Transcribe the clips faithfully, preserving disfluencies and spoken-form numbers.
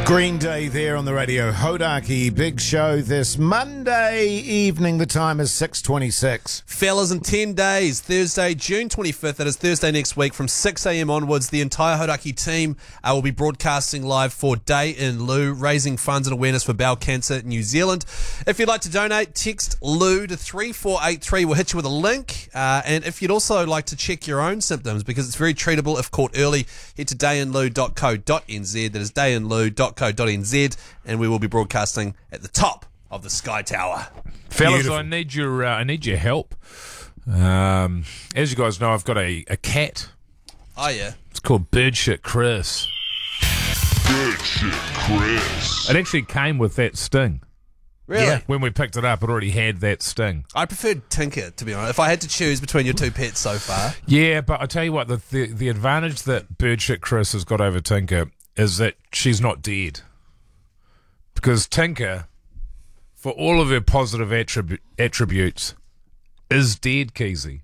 Green Day there on the radio. Hodaki, big show this Monday evening. The time is six twenty-six. Fellas, in ten days, Thursday, June twenty-fifth, that is Thursday next week, from six a.m. onwards, the entire Hodaki team uh, will be broadcasting live for Day in Lieu, raising funds and awareness for bowel cancer in New Zealand. If you'd like to donate, text Lieu to three four eight three. We'll hit you with a link. Uh, and if you'd also like to check your own symptoms, because it's very treatable if caught early, head to day in lieu dot co dot n z. That is day in lieu dot co dot n z, and we will be broadcasting at the top of the Sky Tower. Fellas, Beautiful. I need your uh, I need your help. Um, as you guys know, I've got a, a cat. Oh, yeah. It's called Birdshit Chris. Birdshit Chris. It actually came with that sting. Really? Yeah. When we picked it up, it already had that sting. I preferred Tinker, to be honest. If I had to choose between your two pets so far. Yeah, but I tell you what, the, the the advantage that Birdshit Chris has got over Tinker is that she's not dead. Because Tinker, for all of her positive attribu- attributes, is dead, Keezy.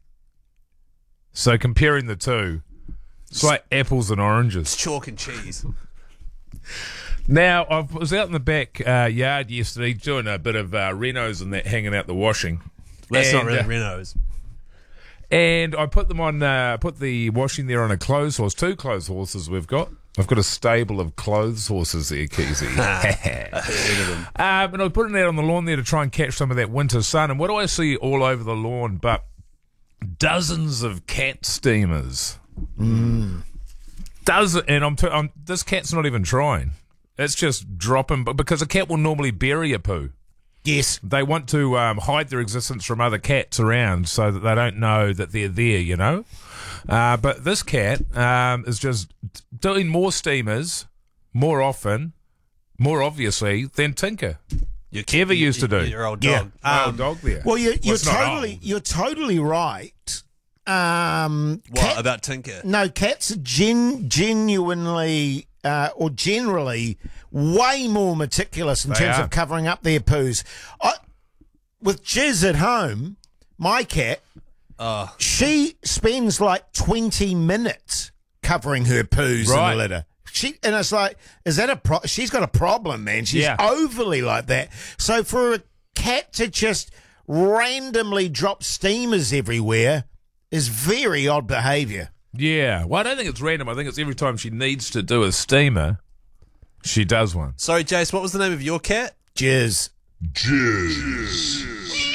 So comparing the two, it's like apples and It's oranges. chalk and cheese. Now, I was out in the back uh, yard yesterday doing a bit of uh, renos and that, hanging out the washing. That's not And, really uh, Renos. And I put them on, uh, put the washing there on a clothes horse. Two clothes horses we've got. I've got a stable of clothes horses there, Keezy. um, and I was putting it out on the lawn there to try and catch some of that winter sun. And what do I see all over the lawn but dozens of cat steamers? Mm. Dozen, and I'm, t- I'm this cat's not even trying. It's just dropping, but because a cat will normally bury a poo. Yes. They want to um, hide their existence from other cats around so that they don't know that they're there, you know? Uh, but this cat um, is just doing more steamers more often, more obviously, than Tinker Your ever used to do. Your old Yeah. dog. My Um, old dog there. Well, you're, you're it's not totally old. you're totally right. Um, what cat- about Tinker? No, cats are gen- genuinely uh, or generally way more meticulous in They terms are. of covering up their poos. I, with Jiz at home, my cat, Oh, she spends like twenty minutes covering her poos in Right. the litter. She and it's like, is that a pro? She's got a problem, man. She's Yeah. overly like that. So for a cat to just randomly drop steamers everywhere is very odd behaviour. Yeah. Well, I don't think it's random. I think it's every time she needs to do a steamer, she does one. sorry, Jace, what was the name of your cat? Jizz. Jizz.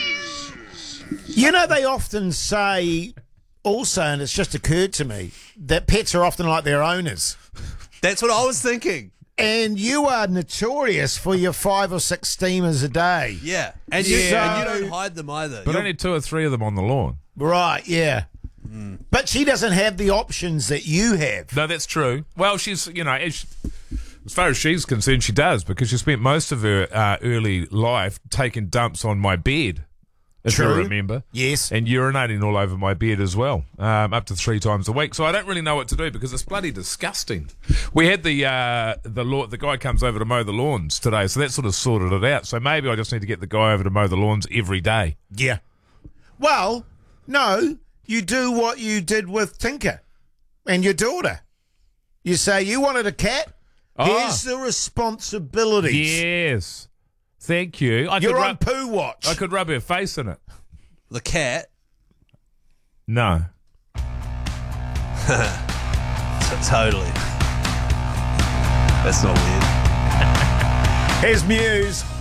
You know, they often say also, and it's just occurred to me, that pets are often like their owners. That's what I was thinking. And you are notorious for your five or six steamers a day. Yeah. And you, Yeah. and you don't hide them either. But You're- only two or three of them on the lawn. Right, yeah. But she doesn't have the options that you have. No, that's true. Well, she's, you know, as, as far as she's concerned, she does, because she spent most of her uh, early life taking dumps on my bed, if True. you remember. Yes. And urinating all over my bed as well, um, up to three times a week. So I don't really know what to do because it's bloody disgusting. We had the uh, the law, the guy comes over to mow the lawns today, so that sort of sorted it out. So maybe I just need to get the guy over to mow the lawns every day. Yeah. Well, no, you do what you did with Tinker and your daughter. You say you wanted a cat. Oh. Here's the responsibilities. Yes. Thank you. I You're could on rub, poo watch. I could rub her face in it. the cat. No. T- totally. That's not weird. Here's Muse.